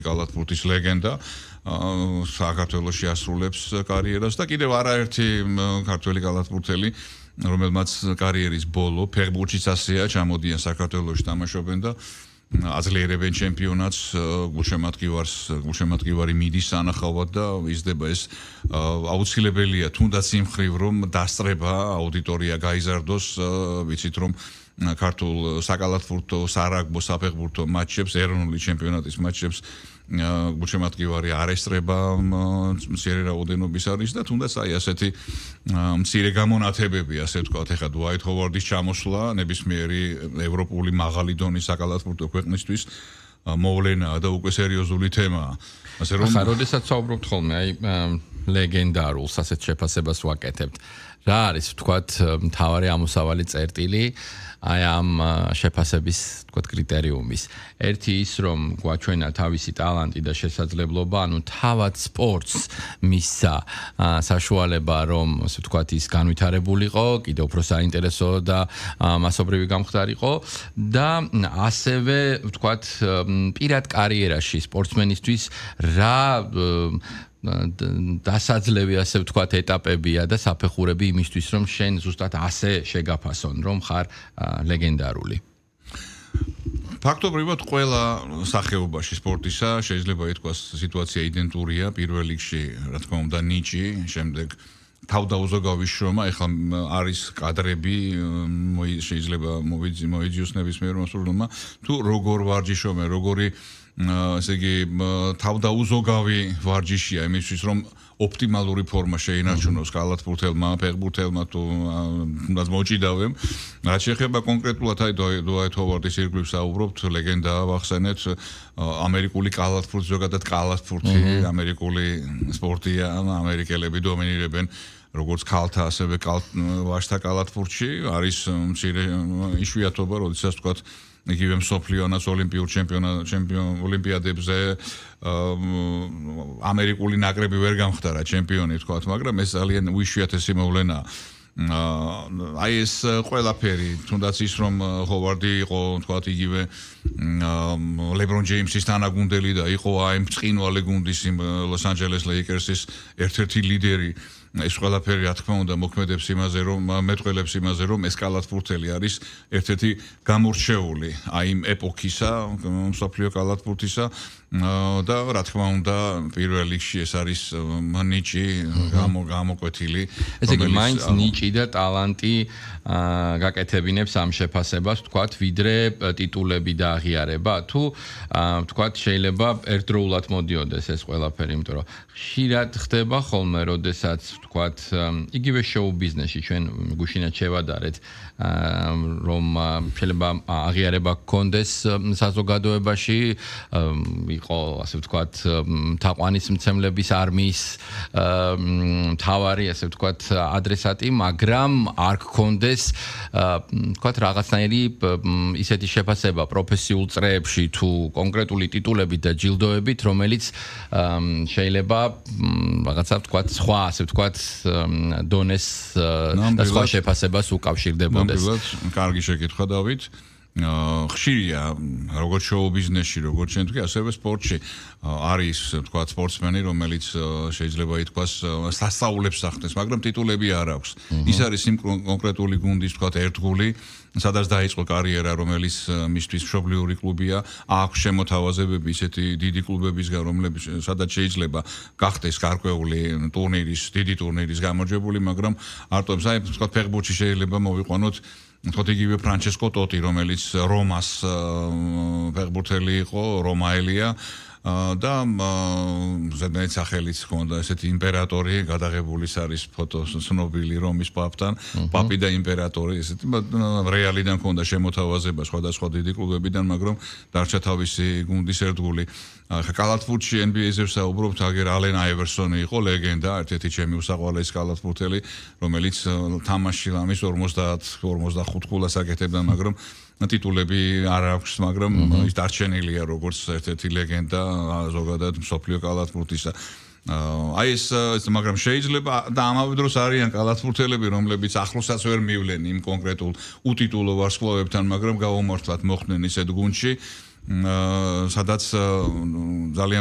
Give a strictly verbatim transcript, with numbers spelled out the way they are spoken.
კალათბურთის ლეგენდა საქართველოში ასრულებს კარიერას და კიდევ არაერთი ქართველი კალათბურთელი რომელმაც კარიერის ბოლო ფეხბურთშიც ასეა ჩამოდიან საქართველოში თამაშობენ და აძლიერებენ ჩემპიონატს გულშემატკივარს გულშემატკივარი მიდის სანახავად და იზრდება ეს აუცილებელია თუნდაც იმ ხრივ რომ დასწრება აუდიტორია გაიზარდოს ვიცით რომ ქართულ საკალათბურთო სარაგბო საფეხბურთო მატჩებს ეროვნული ჩემპიონატის მატჩებს გულშემატკივარი არ ესწრება მცირე რაოდენობის არის და თუნდაც აი ასეთი მცირე გამონათებები ასე ვთქვათ ეხლა დუაით ჰოვარდის ჩამოსვლა ნებისმიერი ევროპული მაღალი დონის საკალათბურთო ქვეყნისთვის მოვლენაა და უკვე სერიოზული თემაა ასე რომ ახლა როდესაც საუბრობთ ხოლმე აი ლეგენდარულს ასეთ შეფასებას ვაკეთებთ რა არის ვთქვათ მთავარი ამოსავალი წერტილი აი ამ შეფასების ვთქვათ კრიტერიუმის ერთი ის რომ გვაჩვენა თავისი ტალანტი და შესაძლებლობა ანუ თავად სპორტს მისცა საშუალება რომ ასე ვთქვათ ის განვითარებულიყო კიდევ უფრო საინტერესო და მასობრივი გამხდარიყო და ასევე ვთქვათ პირად კარიერაში სპორტსმენისთვის რა დასაძლევი ასე ვთქვათ ეტაპებია და საფეხურები იმისთვის რომ შენ ზუსტად ასე შეგაფასონ რომ ხარ ლეგენდარული ფაქტობრივად ყველა სახეობაში სპორტისა შეიძლება ითქვას სიტუაცია იდენტურია პირველ რიგში რა თქმა უნდა ნიჭი შემდეგ თავდაუზოგავის შრომა ეხლა არის კადრები შეიძლება მოიძიოს ნებისმიერ მასწავლებელმა თუ როგორ ვარჯიშობენ როგორი ესე იგი თავდაუზოგავი ვარჯიშია იმისთვის რომ ოპტიმალური ფორმა შეინარჩუნოს კალათბურთელმა, ფეხბურთელმა თუ თუნდაც მოჭიდავემ. რაც შეეხება კონკრეტულად აი დუაით ჰოვარდის ირგვლივ საუბრობთ, ლეგენდაა ვახსენეთ, ამერიკული კალათბურთი, ზოგადად კალათბურთი, ამერიკული სპორტია, ამერიკელები დომინირებენ როგორც ქალთა, ასევე ვაჟთა კალათბურთში, არის მცირე იშვიათობა, როდესაც თქვათ იგივე მსოფლიოს ოლიმპიურ ჩემპიონატ ჩემპიონ ოლიმპიადებზე ამერიკული ნაკრები ვერ გამხდარა ჩემპიონი თქვათ, მაგრამ ეს ძალიან უიშვიათესი მოვლენაა. აი ეს ყველაფერი, თუნდაც ის რომ ჰოვარდი იყო თქვათ იგივე ლებრონ ჯეიმსის თანაგუნდელი და იყო აი მწყინვალე გუნდის იმ ლოს ანჯელეს ლეიკერსის ერთ-ერთი ლიდერი. ეს ყველაფერი რა თქმა უნდა მოქმედებს იმაზე რომ მეტყველებს იმაზე რომ ეს კალათბურთელი არის ერთ-ერთი გამორჩეული აი იმ ეპოქისა მსოფლიო კალათბურთისა და რა თქმა უნდა პირველ რიგში ეს არის ნიჭი გამოკვეთილი ესე იგი მაინც ნიჭი და ტალანტი გაკეთებინებს ამ შეფასებას თქვათ ვიდრე ტიტულები და აღიარება თუ თქვათ შეიძლება ერთდროულად მოდიოდეს ეს ყველაფერი იმიტომ რომ ხშირად ხდება ხოლმე როდესაც თქვათ იგივე შოუ ბიზნესში ჩვენ გუშინაც შევადარეთ რომ შეიძლება აღიარება გქონდეს საზოგადოებაში იყო ასე ვთქვათ თაყვანისმცემლების არმიის მთავარი ასე ვთქვათ ადრესატი მაგრამ არ გქონდეს ვთქვათ რაღაცნაირი ისეთი შეფასება პროფესიულ წრეებში თუ კონკრეტული ტიტულებით და ჯილდოებით რომელიც შეიძლება რაღაცა ვთქვათ სხვა ასე ვთქვათ დონეს და სხვა შეფასებას უკავშირდებოდეს. ნამდვილად, კარგი შეკითხვა დავით. ხშირია როგორც შოუ ბიზნესში, როგორც ჩვენ თქვი, ასევე სპორტში არის თქვა სპორტსმენი, რომელიც შეიძლება ითქვას სასწაულებს ახდენს, მაგრამ ტიტულები არ აქვს. ის არის იმ კონკრეტული გუნდის თქვა ერთგული, სადაც დაიწყო კარიერა, რომელიც მისთვის მშობლიური კლუბია, აქვს შემოთავაზებები ისეთი დიდი კლუბებისგან, რომლებიც სადაც შეიძლება გახდეს გარკვეული ტურნირის, დიდი ტურნირის გამარჯვებული, მაგრამ არტობს აი თქვა ფეხბურთში შეიძლება მოვიყვანოთ თქო იგივე ფრანჩესკო ტოტი, რომელიც რომას ფეხბურთელი იყო, რომაელია და ზედმეტ სახელიც ჰქონდა ესეთი იმპერატორი, გადაღებულის არის ფოტო ცნობილი რომის პაპთან, პაპი და იმპერატორი, ესეთი რეალიდან ჰქონდა შემოთავაზება სხვადასხვა დიდი კლუბებიდან, მაგრამ დარჩა თავისი გუნდის ერთგული. ახლა კალათბურთში ენ ბი ეიზე ვსაუბრობთ, აგერ ალენ აივერსონი იყო ლეგენდა, ერთ-ერთი ჩემი უსაყვარლესი კალათბურთელი, რომელიც თამაშში ამის ორმოცდაათ ორმოცდახუთ ქულას აკეთებდა, მაგრამ ტიტულები არ აქვს, მაგრამ ის დარჩენილია როგორც ერთ-ერთი ლეგენდა ზოგადად მსოფლიო კალათბურთისა. აი ეს მაგრამ შეიძლება და ამავე დროს არიან კალათბურთელები, რომლებიც ახლოსაც ვერ მივლენ იმ კონკრეტულ უტიტულო ვარსკვლავებთან, მაგრამ გაუმართლად მოხვდნენ ისეთ გუნდში, სადაც ძალიან